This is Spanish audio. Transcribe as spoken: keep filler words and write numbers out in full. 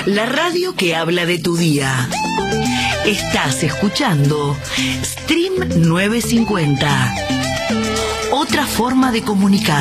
la radio que habla de tu día. Estás escuchando Stream novecientos cincuenta. Otra forma de comunicar.